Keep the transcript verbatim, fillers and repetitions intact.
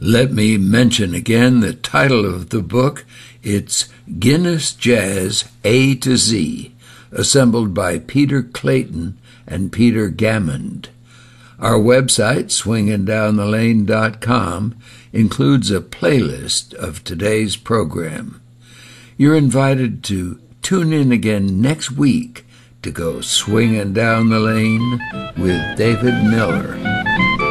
Let me mention again the title of the book. It's Guinness Jazz A to Z, assembled by Peter Clayton and Peter Gammond. Our website, swingin' down the lane dot com, includes a playlist of today's program. You're invited to tune in again next week to go swinging down the lane with David Miller.